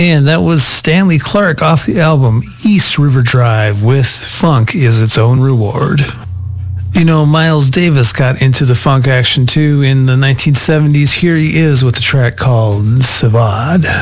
And that was Stanley Clarke off the album East River Drive with Funk Is Its Own Reward. You know, Miles Davis got into the funk action too in the 1970s. Here he is with a track called Savad.